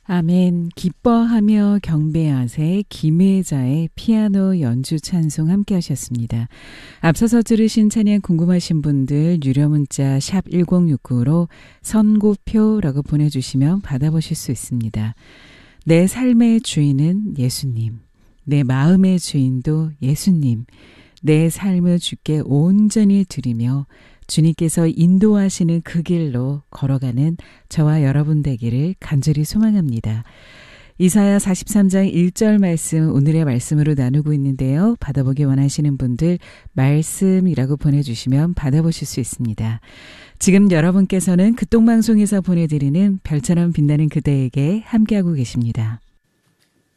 아멘. 기뻐하며 경배하세 김혜자의 피아노 연주 찬송 함께 하셨습니다. 앞서서 들으신 찬양 궁금하신 분들 유료 문자 샵 1069로 선고표라고 보내주시면 받아보실 수 있습니다. 내 삶의 주인은 예수님, 내 마음의 주인도 예수님, 내 삶을 주께 온전히 드리며 주님께서 인도하시는 그 길로 걸어가는 저와 여러분 되기를 간절히 소망합니다. 이사야 43장 1절 말씀 오늘의 말씀으로 나누고 있는데요. 받아보기 원하시는 분들 말씀이라고 보내주시면 받아보실 수 있습니다. 지금 여러분께서는 극동방송에서 보내드리는 별처럼 빛나는 그대에게 함께하고 계십니다.